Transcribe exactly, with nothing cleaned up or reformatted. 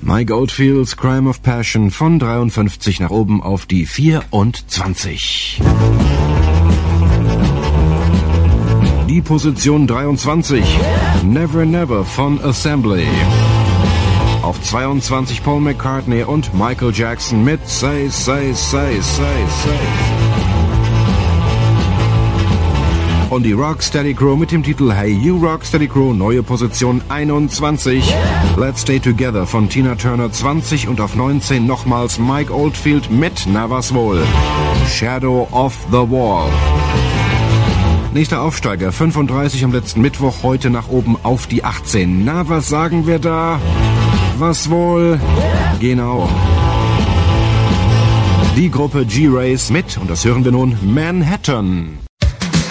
Mike Oldfields Crime of Passion von dreiundfünfzig nach oben auf die vierundzwanzig. Die Position dreiundzwanzig, Never Never von Assembly. Auf zweiundzwanzig Paul McCartney und Michael Jackson mit Say, Say, Say, Say, Say. Und die Rocksteady Crew mit dem Titel Hey You Rocksteady Crew, neue Position einundzwanzig. Let's Stay Together von Tina Turner zwanzig und auf neunzehn nochmals Mike Oldfield mit Na was wohl, Shadow of the Wall. Nächster Aufsteiger, fünfunddreißig am letzten Mittwoch, heute nach oben auf die achtzehn. Na, was sagen wir da? Was wohl? Genau. Die Gruppe G-Race mit, und das hören wir nun, Manhattan.